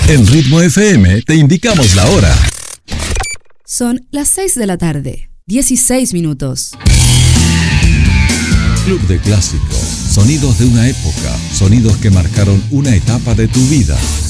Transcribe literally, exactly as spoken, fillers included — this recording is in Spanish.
En Ritmo F M te indicamos la hora. Son las seis de la tarde, dieciséis minutos. Club de Clásicos. Sonidos de una época. Sonidos que marcaron una etapa de tu vida.